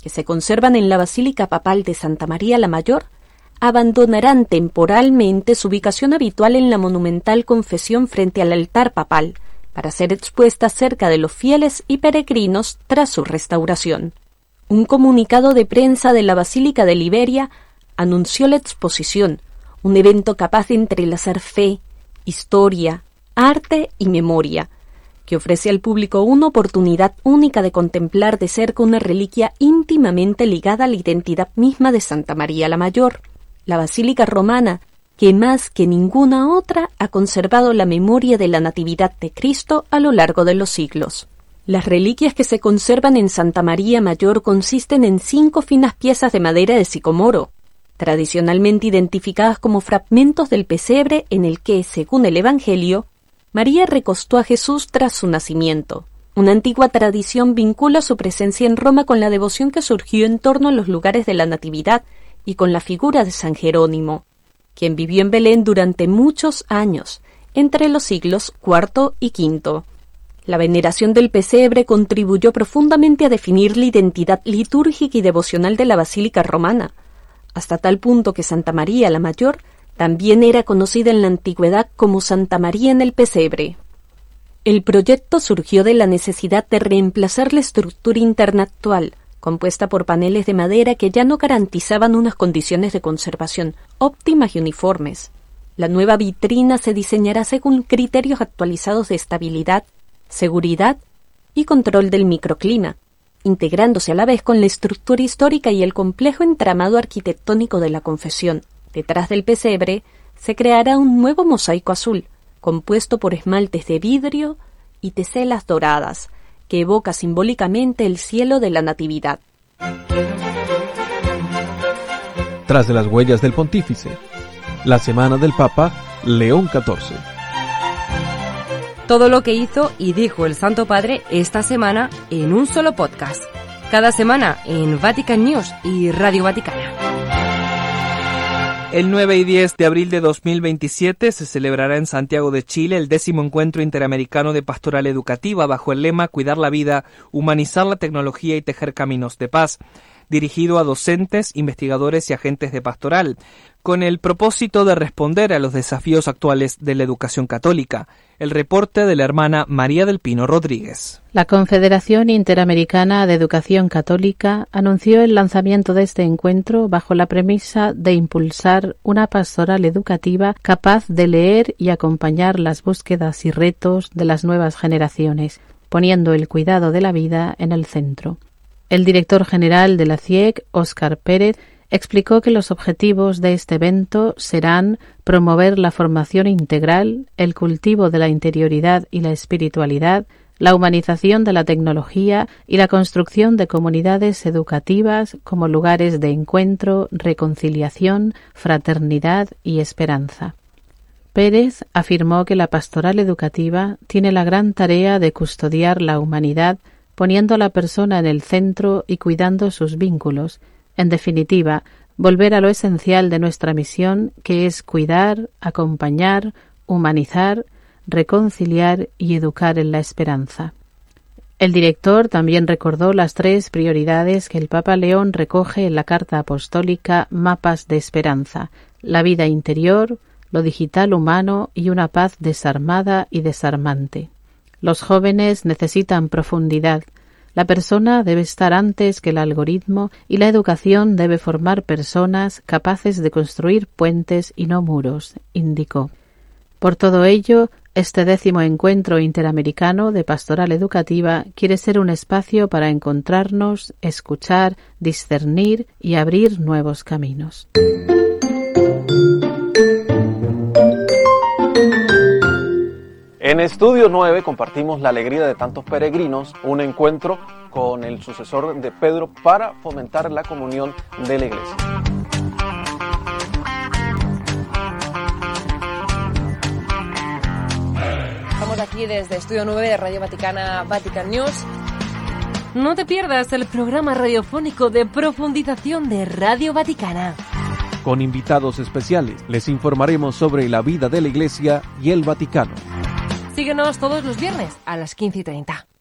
que se conservan en la Basílica Papal de Santa María la Mayor, abandonarán temporalmente su ubicación habitual en la monumental confesión frente al altar papal, para ser expuestas cerca de los fieles y peregrinos tras su restauración. Un comunicado de prensa de la Basílica de Liberia anunció la exposición, un evento capaz de entrelazar fe, historia, arte y memoria, que ofrece al público una oportunidad única de contemplar de cerca una reliquia íntimamente ligada a la identidad misma de Santa María la Mayor, la Basílica Romana, que más que ninguna otra ha conservado la memoria de la Natividad de Cristo a lo largo de los siglos. Las reliquias que se conservan en Santa María Mayor consisten en 5 finas piezas de madera de sicomoro, tradicionalmente identificadas como fragmentos del pesebre en el que, según el Evangelio, María recostó a Jesús tras su nacimiento. Una antigua tradición vincula su presencia en Roma con la devoción que surgió en torno a los lugares de la Natividad y con la figura de San Jerónimo, quien vivió en Belén durante muchos años, entre los siglos IV y V. La veneración del pesebre contribuyó profundamente a definir la identidad litúrgica y devocional de la Basílica Romana, hasta tal punto que Santa María la Mayor también era conocida en la antigüedad como Santa María en el Pesebre. El proyecto surgió de la necesidad de reemplazar la estructura interna actual, compuesta por paneles de madera que ya no garantizaban unas condiciones de conservación óptimas y uniformes. La nueva vitrina se diseñará según criterios actualizados de estabilidad, seguridad y control del microclima, integrándose a la vez con la estructura histórica y el complejo entramado arquitectónico de la confesión. Detrás del pesebre se creará un nuevo mosaico azul, compuesto por esmaltes de vidrio y teselas doradas, que evoca simbólicamente el cielo de la Natividad. Tras de las huellas del Pontífice, la semana del Papa León XIV. Todo lo que hizo y dijo el Santo Padre esta semana en un solo podcast. Cada semana en Vatican News y Radio Vaticana. El 9 y 10 de abril de 2027 se celebrará en Santiago de Chile el 10º Encuentro Interamericano de Pastoral Educativa bajo el lema Cuidar la vida, humanizar la tecnología y tejer caminos de paz, dirigido a docentes, investigadores y agentes de pastoral, con el propósito de responder a los desafíos actuales de la educación católica. El reporte de la hermana María del Pino Rodríguez. La Confederación Interamericana de Educación Católica anunció el lanzamiento de este encuentro bajo la premisa de impulsar una pastoral educativa capaz de leer y acompañar las búsquedas y retos de las nuevas generaciones, poniendo el cuidado de la vida en el centro. El director general de la CIEC, Óscar Pérez, explicó que los objetivos de este evento serán promover la formación integral, el cultivo de la interioridad y la espiritualidad, la humanización de la tecnología y la construcción de comunidades educativas como lugares de encuentro, reconciliación, fraternidad y esperanza. Pérez afirmó que la pastoral educativa tiene la gran tarea de custodiar la humanidad, poniendo a la persona en el centro y cuidando sus vínculos. En definitiva, volver a lo esencial de nuestra misión, que es cuidar, acompañar, humanizar, reconciliar y educar en la esperanza. El director también recordó las 3 prioridades que el Papa León recoge en la Carta Apostólica Mapas de Esperanza: la vida interior, lo digital humano y una paz desarmada y desarmante. Los jóvenes necesitan profundidad. La persona debe estar antes que el algoritmo y la educación debe formar personas capaces de construir puentes y no muros, indicó. Por todo ello, este 10º Encuentro Interamericano de Pastoral Educativa quiere ser un espacio para encontrarnos, escuchar, discernir y abrir nuevos caminos. En Estudio 9 compartimos la alegría de tantos peregrinos, un encuentro con el sucesor de Pedro para fomentar la comunión de la Iglesia. Estamos aquí desde Estudio 9 de Radio Vaticana, Vatican News. No te pierdas el programa radiofónico de profundización de Radio Vaticana. Con invitados especiales les informaremos sobre la vida de la Iglesia y el Vaticano. Síguenos todos los viernes a las 15:30.